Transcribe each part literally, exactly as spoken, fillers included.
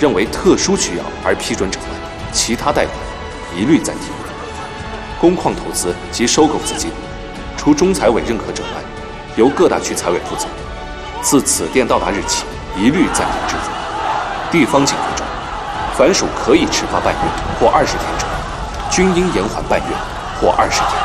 认为特殊需要而批准整外，其他贷款一律暂停。工矿投资及收购资金，除中财委认可者外，由各大区财委负责。自此电到达日起，一律暂停支付。地方警徽中，凡属可以迟发半月或二十天者，均应延缓半月或二十天。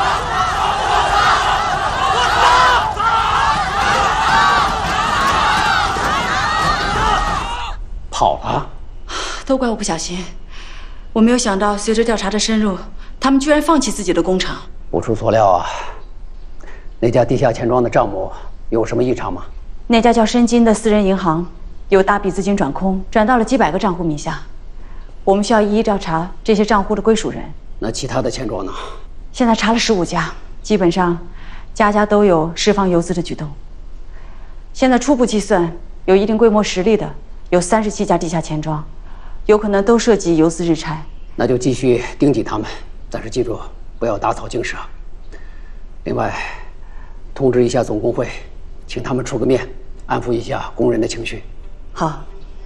跑了？ 都怪我不小心，我没有想到，随着调查的深入，他们居然放弃自己的工厂。 不出所料啊，那家地下钱庄的账目有什么异常吗？ 那家叫申金的私人银行，有大笔资金转空，转到了几百个账户名下。我们需要一一调查这些账户的归属人。 那其他的钱庄呢？ 现在查了十五家，基本上家家都有释放游资的举动。现在初步计算，有一定规模实力的有三十七家地下钱庄，有可能都涉及游资日差。 那就继续盯紧他们，但是记住不要打草惊蛇。另外，通知一下总工会，请他们出个面，安抚一下工人的情绪。 好。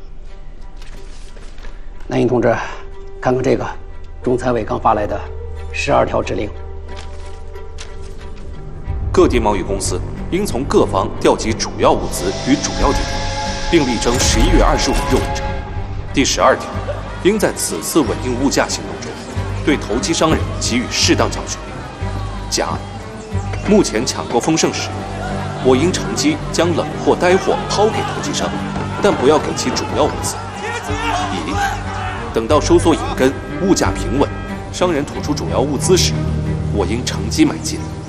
南英同志，看看这个，中财委刚发来的十二条指令。 各地贸易公司应从各方调集主要物资与主要地点，并力争十一月二十五日完成。第十二条，应在此次稳定物价行动中，对投机商人给予适当教训。甲，目前抢购丰盛时，我应乘机将冷货呆货抛给投机商，但不要给其主要物资。乙，等到收缩引根，物价平稳，商人吐出主要物资时，我应乘机买进。